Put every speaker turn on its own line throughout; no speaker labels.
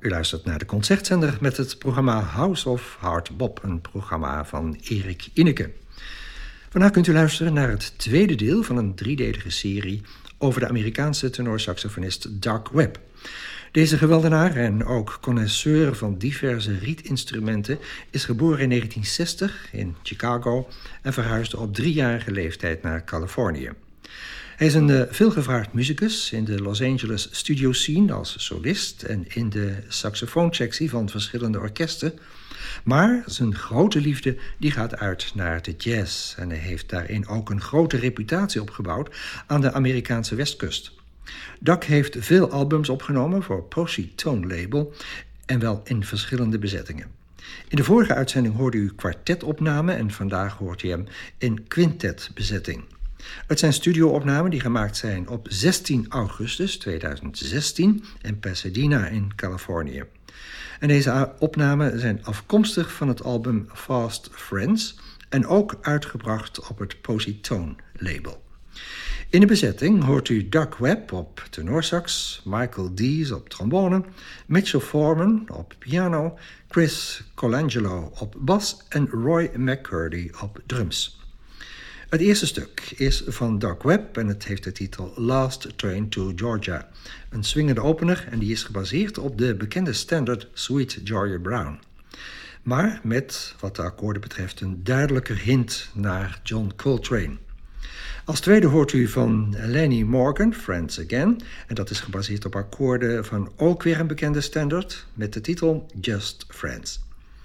U luistert naar de Concertzender met het programma House of Hard Bop, een programma van Erik Inneke. Vandaag kunt u luisteren naar het tweede deel van een driedelige serie over de Amerikaanse tenorsaxofonist Doug Webb. Deze geweldenaar en ook connoisseur van diverse rietinstrumenten is geboren in 1960 in Chicago en verhuisde op 3-jarige leeftijd naar Californië. Hij is een veelgevraagd muzikus in de Los Angeles studio scene als solist en in de saxofoonsectie van verschillende orkesten. Maar zijn grote liefde die gaat uit naar de jazz en hij heeft daarin ook een grote reputatie opgebouwd aan de Amerikaanse westkust. Doug heeft veel albums opgenomen voor Positone label en wel in verschillende bezettingen. In de vorige uitzending hoorde u kwartetopname en vandaag hoort u hem in quintetbezetting. Het zijn studioopnamen die gemaakt zijn op 16 augustus 2016 in Pasadena in Californië. En deze opnamen zijn afkomstig van het album Fast Friends en ook uitgebracht op het Positone label. In de bezetting hoort u Doug Webb op tenorsax, Michael Dees op trombone, Mitchell Foreman op piano, Chris Colangelo op bas en Roy McCurdy op drums. Het eerste stuk is van Doug Webb en het heeft de titel Last Train to Georgia. Een swingende opener en die is gebaseerd op de bekende standard Sweet Georgia Brown. Maar met, wat de akkoorden betreft, een duidelijker hint naar John Coltrane. Als tweede hoort u van Lenny Morgan, Friends Again. En dat is gebaseerd op akkoorden van ook weer een bekende standard met de titel Just Friends.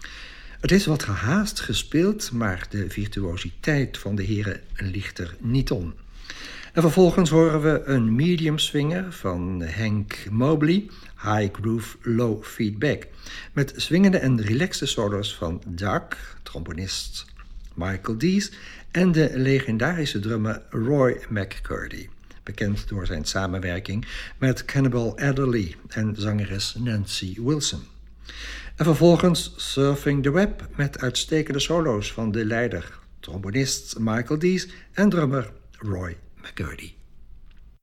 Het is wat gehaast gespeeld, maar de virtuositeit van de heren ligt er niet om. En vervolgens horen we een medium swinger van Hank Mobley, High Groove Low Feedback, met swingende en relaxte solos van Doug, trombonist Michael Dees en de legendarische drummer Roy McCurdy, bekend door zijn samenwerking met Cannibal Adderley en zangeres Nancy Wilson. En vervolgens Surfing the Web met uitstekende solo's van de leider, trombonist Michael Dees en drummer Roy McCurdy.